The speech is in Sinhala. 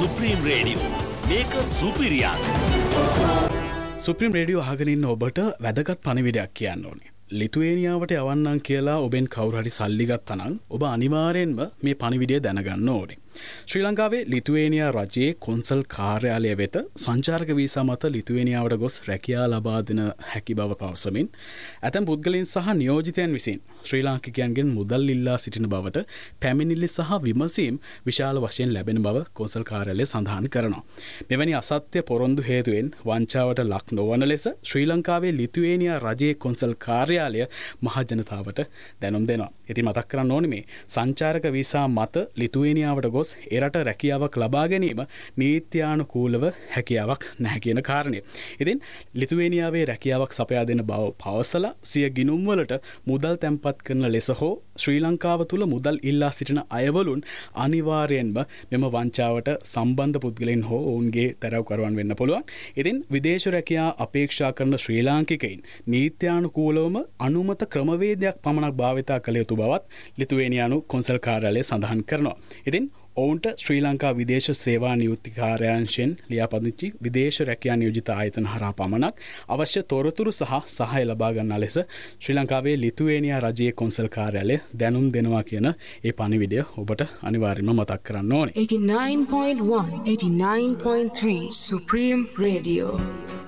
සුප්‍රීම් රේඩියෝ මේක සුපිරියක්. සුප්‍රීම් රේඩියෝ අහගෙන ඉන්න ඔබට වැදගත් පණිවිඩයක් කියන්න ඕනේ. ලිතුවේනියාවට යවන්නම් කියලා ඔබෙන් කවුරු හරි සල්ලි ගත්තා නම් ඔබ අනිවාර්යෙන්ම මේ පණිවිඩය දැනගන්න ඕනේ. ශ්‍රී ලංකාවේ ලිතුවේනියා රජයේ කොන්සල් කාර්යාලය වෙත සංචාරක වීසා මත ලිතුවේනියාවට ගොස් රැකියා ලබා දෙන හැකි බව පවසමින් ඇතැම් පුද්ගලයන් සහ නියෝජිතයන් විසින් ශ්‍රී ලාංකිකයන්ගෙන් මුදල් ඉල්ලා සිටින බවට පැමිණිලි සහ විමසීම් විශාල වශයෙන් ලැබෙන බව කොන්සල් කාර්යාලය සඳහන් කරනවා. මෙවැනි අසත්‍ය පොරොන්දු හේතුවෙන් වංචාවට ලක් නොවන ලෙස ශ්‍රී ලංකාවේ ලිතුවේනියා රජයේ කොන්සල් කාර්යාලය මහ ජනතාවට දැනුම් දෙනවා. ඉතින් මතක් කරන්න ඕනේ මේ සංචාරක වීසා මත ලිතුවේනියාවට ගොස් එරට රැකියාවක් ලබා ගැනීම නීත්‍යානුකූලව හැකියාවක් නැහැ කියන කාරණය. ඉතින් ලිතුවේනියාවේ රැකියාවක් සපයා දෙන බව පවසලා සිය ගිණුම් වලට මුදල් තැන්පත් කරන ලෙස හෝ ශ්‍රී ලංකාව තුල මුදල් ඉල්ලා සිටින අයවලුන් අනිවාර්යෙන්ම මෙම වංචාවට සම්බන්ධ පුද්ගලයන් හෝ ඔවුන්ගේ තරවකරුවන් වෙන්න පුළුවන්. ඉතින් විදේශ රැකියා අපේක්ෂා කරන ශ්‍රී ලාංකිකයින් නීත්‍යානුකූලවම අනුමත ක්‍රමවේදයක් පමණක් භාවිතා කළ යුතු බවත් ලිතුවේනියානු කොන්සල් කාර්යාලය සඳහන් කරනවා. ඉතින් ඔවුන්ට ශ්‍රී ලංකා විදේශ සේවා නියුක්ති කාර්යාංශයෙන් ලියාපදිංචි විදේශ රැකියා නියෝජිත ආයතන හරහා පමණක් අවශ්‍ය තොරතුරු සහ සහාය ලබා ගන්නා ලෙස ශ්‍රී ලංකාවේ ලිතුවේනියා රජයේ කොන්සල් කාර්යාලය දැනුම් දෙනවා කියන ඒ පණිවිඩය ඔබට අනිවාර්යයෙන්ම මතක් කරන්න ඕනේ. 89.1 89.3 Supreme Radio